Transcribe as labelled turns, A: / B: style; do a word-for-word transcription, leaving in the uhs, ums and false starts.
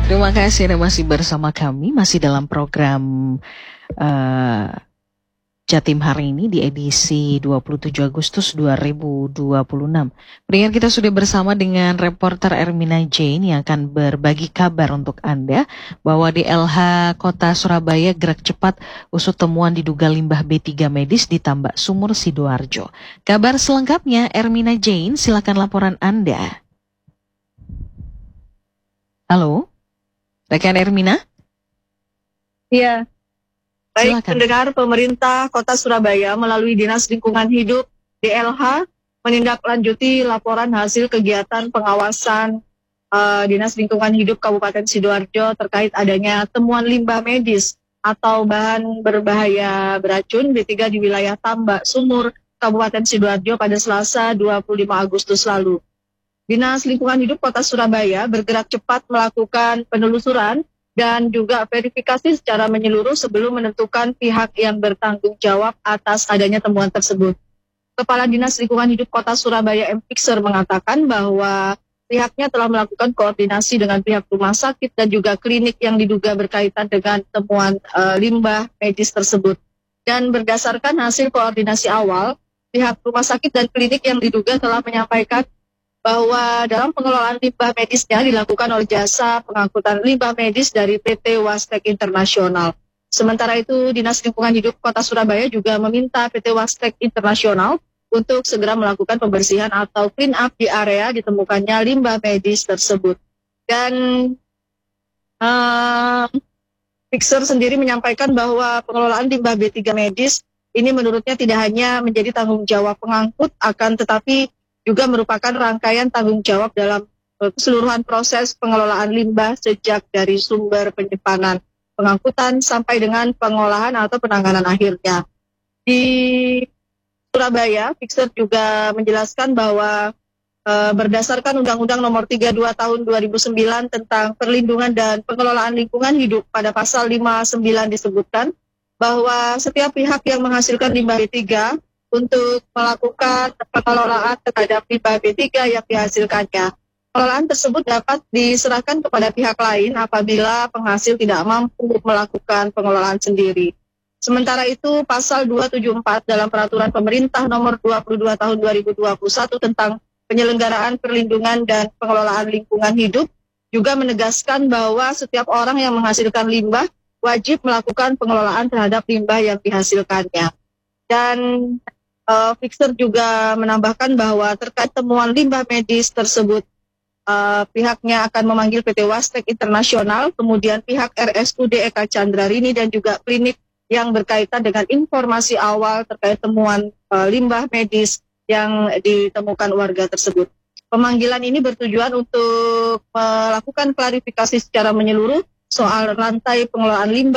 A: Terima kasih Anda masih bersama kami, masih dalam program uh, Jatim hari ini di edisi dua puluh tujuh Agustus dua ribu dua puluh enam. Pendengar, kita sudah bersama dengan reporter Ermina Jane yang akan berbagi kabar untuk Anda bahwa di L H Kota Surabaya gerak cepat usut temuan diduga limbah B tiga medis di Tambak Sumur Sidoarjo. Kabar selengkapnya Ermina Jane, silakan laporan Anda. Halo, rekan Ermina?
B: Iya. Baik,
A: Silakan.
B: pendengar, pemerintah Kota Surabaya melalui Dinas Lingkungan Hidup D L H menindaklanjuti laporan hasil kegiatan pengawasan uh, Dinas Lingkungan Hidup Kabupaten Sidoarjo terkait adanya temuan limbah medis atau bahan berbahaya beracun B tiga di wilayah Tambak Sumur Kabupaten Sidoarjo pada Selasa dua puluh lima Agustus lalu. Dinas Lingkungan Hidup Kota Surabaya bergerak cepat melakukan penelusuran dan juga verifikasi secara menyeluruh sebelum menentukan pihak yang bertanggung jawab atas adanya temuan tersebut. Kepala Dinas Lingkungan Hidup Kota Surabaya M. Fixer mengatakan bahwa pihaknya telah melakukan koordinasi dengan pihak rumah sakit dan juga klinik yang diduga berkaitan dengan temuan uh, limbah medis tersebut. Dan berdasarkan hasil koordinasi awal, pihak rumah sakit dan klinik yang diduga telah menyampaikan bahwa dalam pengelolaan limbah medisnya dilakukan oleh jasa pengangkutan limbah medis dari P T Wastek Internasional. Sementara itu, Dinas Lingkungan Hidup Kota Surabaya juga meminta P T Wastek Internasional untuk segera melakukan pembersihan atau clean up di area ditemukannya limbah medis tersebut. Dan uh, Fixer sendiri menyampaikan bahwa pengelolaan limbah B tiga medis ini menurutnya tidak hanya menjadi tanggung jawab pengangkut, akan tetapi juga merupakan rangkaian tanggung jawab dalam keseluruhan proses pengelolaan limbah sejak dari sumber penyimpanan, pengangkutan sampai dengan pengolahan atau penanganan akhirnya. Di Surabaya, Fixer juga menjelaskan bahwa e, berdasarkan Undang-Undang Nomor tiga puluh dua Tahun dua ribu sembilan tentang perlindungan dan pengelolaan lingkungan hidup, pada pasal lima puluh sembilan disebutkan bahwa setiap pihak yang menghasilkan limbah B tiga untuk melakukan pengelolaan terhadap limbah B tiga yang dihasilkannya. Pengelolaan tersebut dapat diserahkan kepada pihak lain apabila penghasil tidak mampu melakukan pengelolaan sendiri. Sementara itu, pasal dua ratus tujuh puluh empat dalam Peraturan Pemerintah Nomor dua puluh dua Tahun dua ribu dua puluh satu tentang penyelenggaraan perlindungan dan pengelolaan lingkungan hidup juga menegaskan bahwa setiap orang yang menghasilkan limbah wajib melakukan pengelolaan terhadap limbah yang dihasilkannya. Dan Uh, Fixer juga menambahkan bahwa terkait temuan limbah medis tersebut, uh, pihaknya akan memanggil P T Wastek Internasional, kemudian pihak R S U D Eka Candrarini dan juga klinik yang berkaitan dengan informasi awal terkait temuan uh, limbah medis yang ditemukan warga tersebut. Pemanggilan ini bertujuan untuk melakukan klarifikasi secara menyeluruh soal rantai pengelolaan limbah